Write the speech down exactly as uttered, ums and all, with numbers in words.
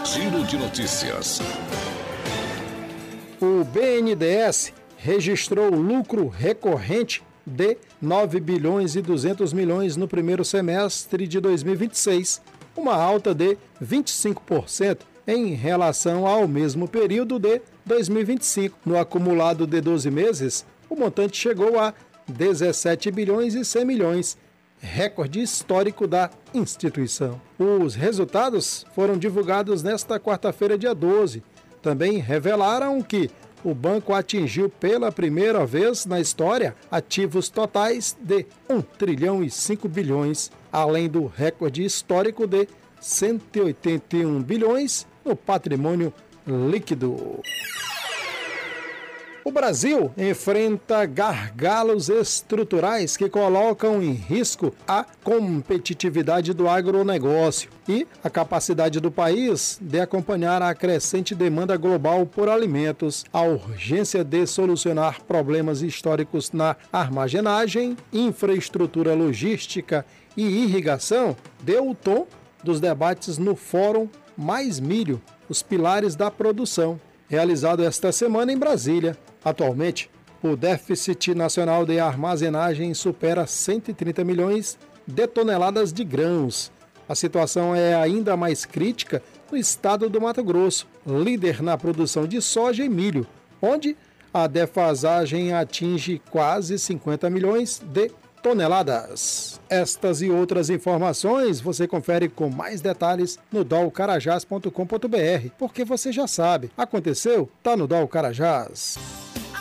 Giro de notícias. O B N D E S registrou lucro recorrente de nove bilhões e duzentos milhões no primeiro semestre de dois mil e vinte e seis, uma alta de vinte e cinco por cento em relação ao mesmo período de dois mil e vinte e cinco. No acumulado de doze meses, o montante chegou a dezessete bilhões e cem milhões, recorde histórico da instituição. Os resultados foram divulgados nesta quarta-feira, dia doze. Também revelaram que o banco atingiu pela primeira vez na história ativos totais de um trilhão e cinco bilhões, além do recorde histórico de cento e oitenta e um bilhões no patrimônio líquido. O Brasil enfrenta gargalos estruturais que colocam em risco a competitividade do agronegócio e a capacidade do país de acompanhar a crescente demanda global por alimentos. A urgência de solucionar problemas históricos na armazenagem, infraestrutura logística e irrigação deu o tom dos debates no Fórum Mais Milho, os pilares da produção, realizado esta semana em Brasília. Atualmente, o déficit nacional de armazenagem supera cento e trinta milhões de toneladas de grãos. A situação é ainda mais crítica no estado do Mato Grosso, líder na produção de soja e milho, onde a defasagem atinge quase cinquenta milhões de toneladas. Estas e outras informações você confere com mais detalhes no dol carajás ponto com ponto br, porque você já sabe, aconteceu, tá no Dol Carajás.